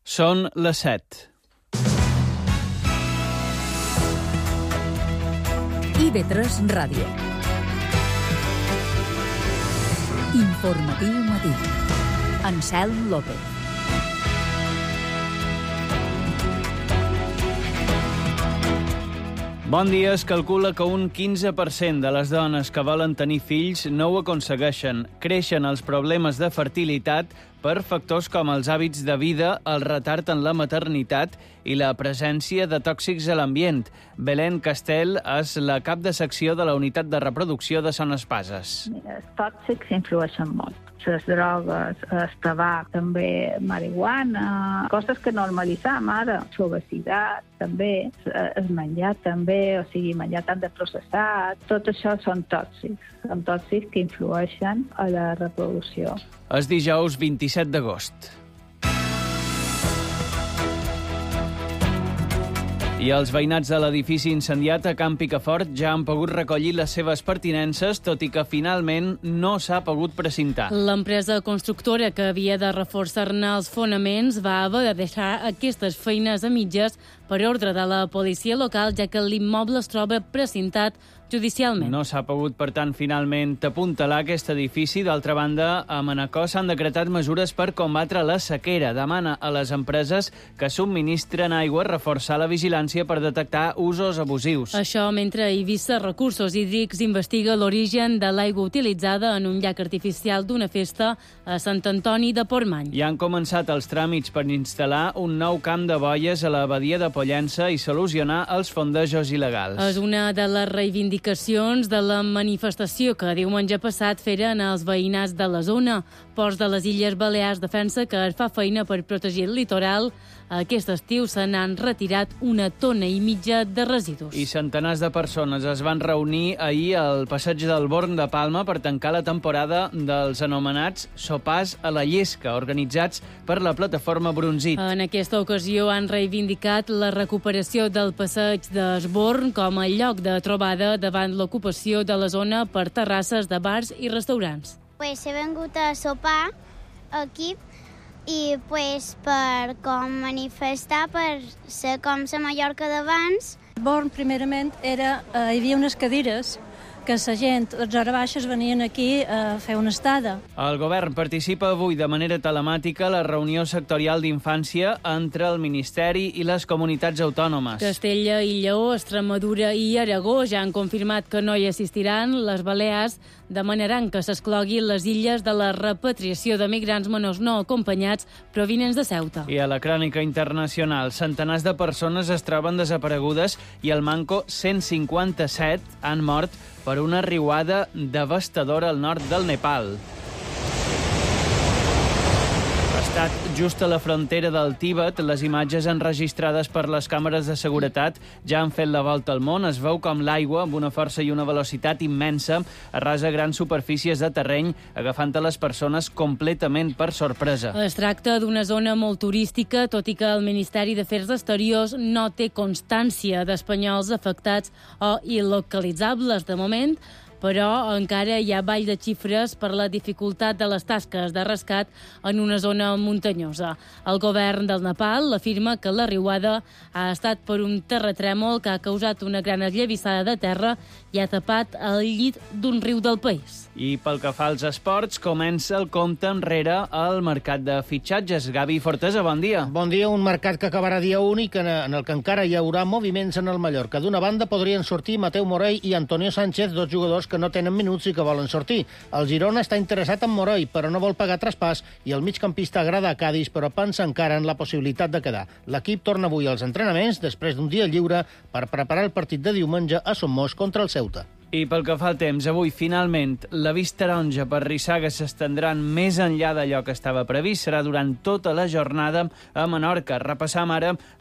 Són les 7. IB3 Ràdio. Informatiu matí. Anselm López. Bon dia. Es calcula que un 15% de les dones que volen tenir fills no ho aconsegueixen. Creixen els problemes de fertilitat per factors com els hàbits de vida, el retard en la maternitat i la presència de tòxics a l'ambient. Belén Castel és la cap de secció de la unitat de reproducció de Son Espases. Els tòxics influeixen molt. Les drogues, el tabac, també marihuana, coses que normalitzam ara, l'obesitat també, el menjar també, o sigui, menjar tant de processat, tot això són tòxics que influeixen a la reproducció. És dijous 27 d'agost. I els veïnats de l'edifici incendiat a Can Picafort ja han pogut recollir les seves pertinences, tot i que finalment no s'ha pogut precintar. L'empresa constructora que havia de reforçar-ne els fonaments va haver de deixar aquestes feines a mitges per ordre de la policia local, ja que l'immoble es troba precintat judicialment. No s'ha pogut, per tant, finalment apuntalar aquest edifici. D'altra banda, a Manacor s'han decretat mesures per combatre la sequera. Demana a les empreses que subministren aigua reforçar la vigilància per detectar usos abusius. Això mentre Eivissa Recursos Hídrics investiga l'origen de l'aigua utilitzada en un llac artificial d'una festa a Sant Antoni de Portmany. I han començat els tràmits per instal·lar un nou camp de boies a la badia de Pollença i solucionar els fondejos il·legals. És una de les reivindicacions de la manifestació que diumenge passat feren els veïnats de la zona. Ports de les Illes Balears defensa que es fa feina per protegir el litoral. Aquest estiu se n'han retirat 1,5 tones de residus. I centenars de persones es van reunir ahir al passeig del Born de Palma per tancar la temporada dels anomenats sopars a la llesca, organitzats per la plataforma Bronzit. En aquesta ocasió han reivindicat la recuperació del passeig d'Esborn com a lloc de trobada davant l'ocupació de la zona per terrasses de bars i restaurants. He vengut a sopar aquí i per manifestar, per ser com la Mallorca d'abans. Born, primerament, hi havia unes cadires que la gent, les hores baixes, venien aquí a fer una estada. El govern participa avui de manera telemàtica a la reunió sectorial d'infància entre el Ministeri i les comunitats autònomes. Castella i Lleó, Extremadura i Aragó ja han confirmat que no hi assistiran. Les Balears demanaran que s'excloguin les illes de la repatriació de migrants menors no acompanyats provinents de Ceuta. I a la crònica internacional, centenars de persones es troben desaparegudes i al Manco 157 han mort per una riuada devastadora al nord del Nepal. Ha estat just a la frontera del Tíbet. Les imatges enregistrades per les càmeres de seguretat ja han fet la volta al món. Es veu com l'aigua, amb una força i una velocitat immensa, arrasa grans superfícies de terreny, agafant a les persones completament per sorpresa. Es tracta d'una zona molt turística, tot i que el Ministeri d'Afers Exteriors no té constància d'espanyols afectats o il·localitzables de moment, però encara hi ha ball de xifres per la dificultat de les tasques de rescat en una zona muntanyosa. El govern del Nepal afirma que la riuada ha estat per un terratrèmol que ha causat una gran esllavissada de terra i ha tapat el llit d'un riu del país. I pel que fa als esports, comença el compte enrere al mercat de fitxatges. Gavi Fortesa, bon dia. Bon dia, un mercat que acabarà dia únic en el que encara hi haurà moviments en el Mallorca. D'una banda podrien sortir Mateu Morell i Antonio Sánchez, dos jugadors que no tenen minuts i que volen sortir. El Girona està interessat en Morell, però no vol pagar traspàs, i el migcampista agrada a Cádiz, però pensa encara en la possibilitat de quedar. L'equip torna avui als entrenaments, després d'un dia lliure, per preparar el partit de diumenge a Somos contra el Ceuta. I pel que fa al temps, avui, finalment, l'avís taronja per rissagues s'estendran més enllà d'allò que estava previst. Serà durant tota la jornada a Menorca. Repassam ara